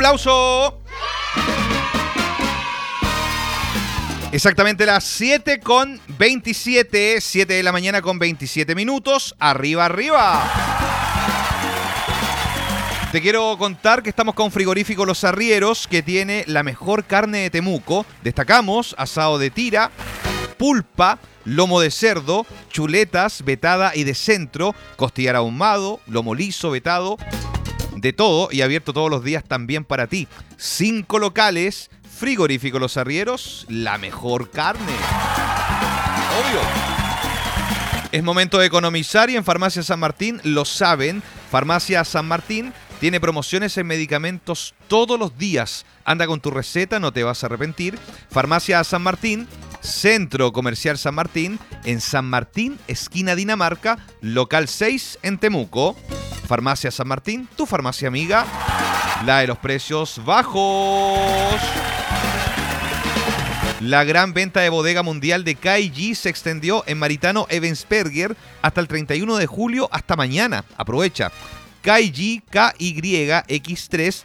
¡Aplauso! Exactamente las 7:27, 7 de la mañana con 27 minutos. Arriba, arriba. Te quiero contar que estamos con Frigorífico Los Arrieros, que tiene la mejor carne de Temuco. Destacamos asado de tira, pulpa, lomo de cerdo, chuletas, vetada y de centro, costillar ahumado, lomo liso, vetado, de todo y abierto todos los días también para ti. 5 locales, Frigorífico Los Arrieros, la mejor carne. Obvio. Es momento de economizar y en Farmacia San Martín lo saben. Farmacia San Martín tiene promociones en medicamentos todos los días. Anda con tu receta, no te vas a arrepentir. Farmacia San Martín, Centro Comercial San Martín, en San Martín, esquina Dinamarca, local 6 en Temuco. Farmacia San Martín, tu farmacia amiga, la de los precios bajos. La gran venta de bodega mundial de KG se extendió en Maritano Ebensperger hasta el 31 de julio, hasta mañana. Aprovecha. KG KYX3